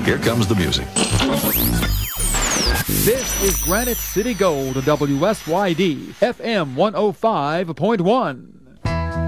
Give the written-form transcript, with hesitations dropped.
Here comes the music. This is Granite City Gold, WSYD, FM 105.1.